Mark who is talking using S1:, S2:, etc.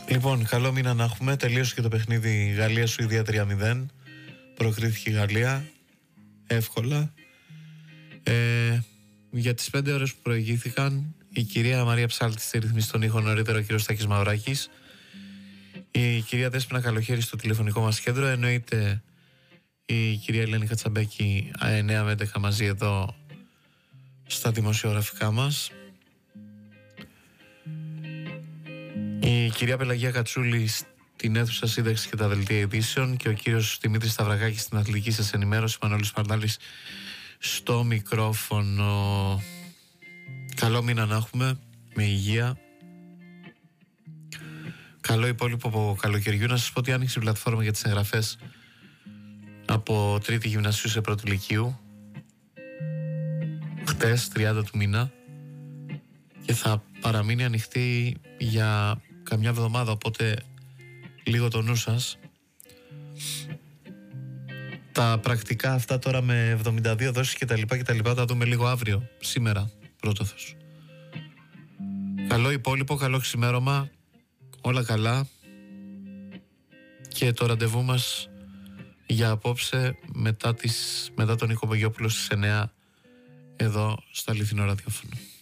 S1: Λοιπόν, καλό μήνα να έχουμε. Τελείωσε και το παιχνίδι Γαλλία-Σουηδία 3-0. Προκρίθηκε η Γαλλία εύκολα. Για τις 5 ώρες που προηγήθηκαν, η κυρία Μαρία Ψάλτη στη ρυθμίσει των ήχων, νωρίτερα ο κύριος Στάκης Μαυράκης, η κυρία Δέσποινα Καλοχέρη στο τηλεφωνικό μας κέντρο, εννοείται η κυρία Ελένη Χατσαμπέκη 9 με 11 μαζί εδώ στα δημοσιογραφικά μας, η κυρία Πελαγία Κατσούλη στην αίθουσα σύνταξη και τα δελτία ειδήσεων και ο κύριος Δημήτρης Σταυρακάκης στην αθλητική σας ενημέρωση, Μανώλης Παρδάλης στο μικρόφωνο. Καλό μήνα να έχουμε, με υγεία. Καλό υπόλοιπο από καλοκαιριού. Να σας πω ότι άνοιξε η πλατφόρμα για τις εγγραφές από τρίτη γυμνασίου σε πρώτη λυκείου χτες 30 του μήνα και θα παραμείνει ανοιχτή για καμιά εβδομάδα, οπότε λίγο το νου σας. Τα πρακτικά αυτά τώρα με 72 δόσεις και τα λοιπά τα δούμε λίγο αύριο, σήμερα πρώτοθος. Καλό υπόλοιπο, καλό ξημέρωμα, όλα καλά και το ραντεβού μας για απόψε μετά τον Νίκο Μπογιόπουλο στις 9 εδώ στα Αληθινό Ραδιόφωνο.